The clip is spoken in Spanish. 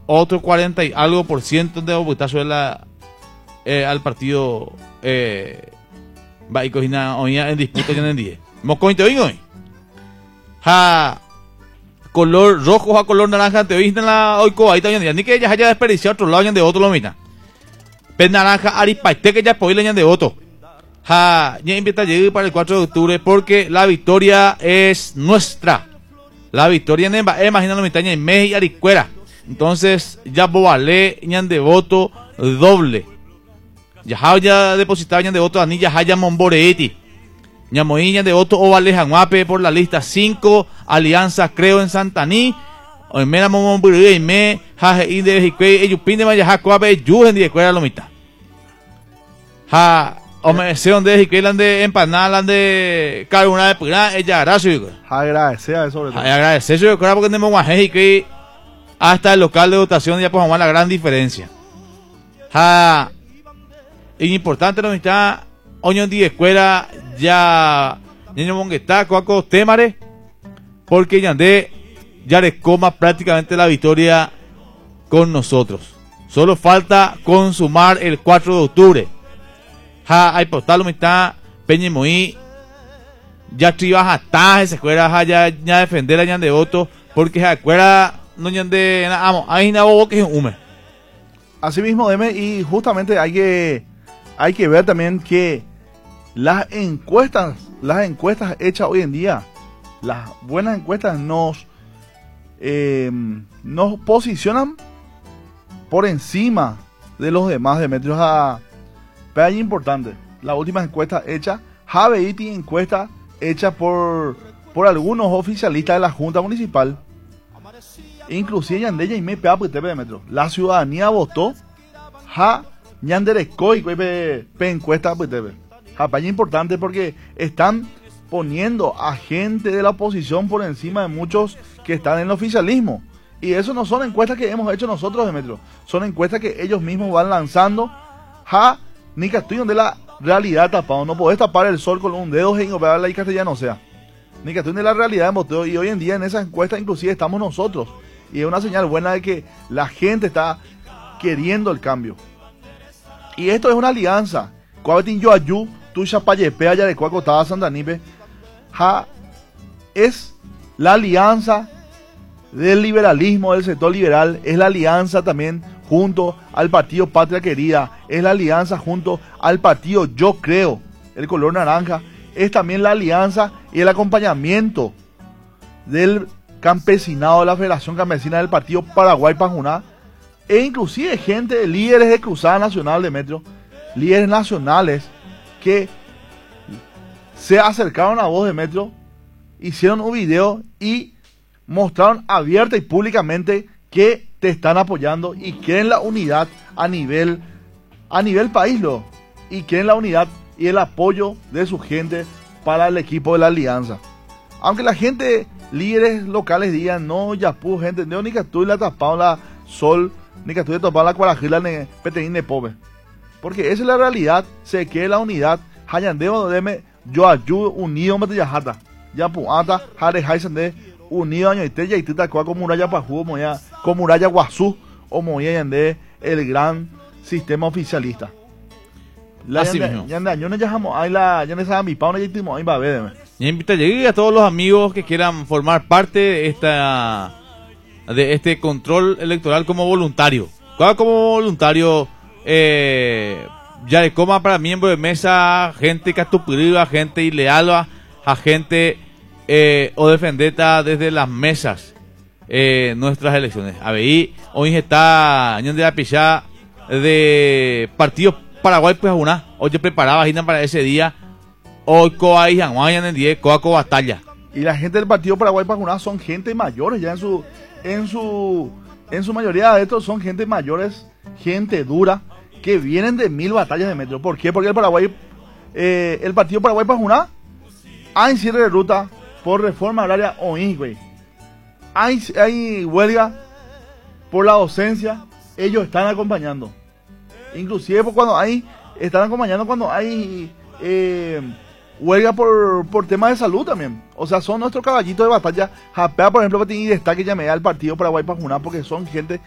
otro 40 y algo por ciento de votación al partido va y cogina en disputa en el 10. Mocoin te oigo hoy. Ja color rojo a color naranja te oíste en la oico ahí también ni que ella haya desperdiciado otro lado de otro lo mira. Pen naranja aripaite que ya poile de otro. Ja ya invita a llegar para el 4 de octubre porque la victoria es nuestra. La victoria en imagina la mitad en Meji y Aricuera. Entonces ya Bobalé ñan de voto doble. Ya depositado ñan de voto anilla haya Momboreeti. Ñamoiña de voto Ovale Janguape por la lista 5, Alianza Creo en Santaní, Mera Momomburé y Me, Jaje de Jique, Eyupinde Mayajacuape, Yujen de Cuera Lomita. Ja, Omese donde Jique, de Empanada, de Caruna de Pura, ella gracias. Agradecer a eso sobre todo. Agradecer eso, porque tenemos Jique hasta el local de votación ya podemos ver la gran diferencia. Ja, importante no está. Oño de escuela ya niño mongueta coaco temare porque Yandé ya le coma prácticamente la victoria con nosotros. Solo falta consumar el 4 de octubre. Ja hay portal mitad Peñemoí ya tribas hasta esa escuela ya defender a Yandé voto porque esa escuela no Yandé amo ahí na bobo que es un así mismo Deme y justamente hay que ver también que las encuestas hechas hoy en día, las buenas encuestas nos posicionan por encima de los demás Demetrios. Pero es importante, la última encuesta hecha, Javeiti encuesta hecha por algunos oficialistas de la Junta Municipal, inclusive Yandeya y Mepe Demetrio. La ciudadanía votó Ñanderecoy encuesta es importante porque están poniendo a gente de la oposición por encima de muchos que están en el oficialismo. Y eso no son encuestas que hemos hecho nosotros, Demetrio. Son encuestas que ellos mismos van lanzando. Ni que estoy donde la realidad tapado. No podés tapar el sol con un dedo en operar la castellano, o sea. Ni que estoy donde la realidad de moteo. Y hoy en día en esas encuestas inclusive estamos nosotros. Y es una señal buena de que la gente está queriendo el cambio. Y esto es una alianza. Cuabetin Yoayu, Tuya Payepea, Yarecuaco, Cotada, Santanipe. Es la alianza del liberalismo, del sector liberal. Es la alianza también junto al partido Patria Querida. Es la alianza junto al partido Yo Creo, el color naranja. Es también la alianza y el acompañamiento del campesinado de la Federación Campesina del Partido Paraguay Pajuná. E inclusive gente, líderes de Cruzada Nacional de Metro, líderes nacionales que se acercaron a vos de Metro, hicieron un video y mostraron abierta y públicamente que te están apoyando y quieren la unidad a nivel país, y quieren la unidad y el apoyo de su gente para el equipo de la alianza. Aunque la gente, líderes locales digan, no, ya pudo gente, no, ni que tú le has tapado la sol, ni que tú le has tapado la cuarajila, ni peteín de pobre. Porque esa es la realidad, se quiere la unidad, hayandeo deme, yo ayudo, unido, me te yajata, ya puata, jare jaisande, unido año y te ya y tita como muralla pajú, como muralla guazú, o moya yande, el gran sistema oficialista. La así mismo. Ya no dejamos ahí la ya no sabe mi pa una ya ahí va a ver. Y invita a todos los amigos que quieran formar parte de este control electoral como voluntario. Como voluntario ya de coma para miembro de mesa, gente catupiriva, gente ileal, a gente o defendeta desde las mesas nuestras elecciones. ABI hoy está año de la pichá de partidos Paraguay pues una hoy yo preparaba para ese día hoy coa y en el 10 coa batalla y la gente del partido Paraguay Pajuná son gente mayores ya en su mayoría de estos son gente mayores, gente dura que vienen de 1000 batallas de metro. ¿Por qué? Porque el partido Paraguay Pajuná hay cierre de ruta por reforma agraria güey. Hay huelga por la docencia, ellos están acompañando. Inclusive están acompañando cuando hay huelga por temas de salud también. O sea, son nuestros caballitos de batalla. Japea, por ejemplo, y destaque llamé al partido Paraguay Pajuná porque son gente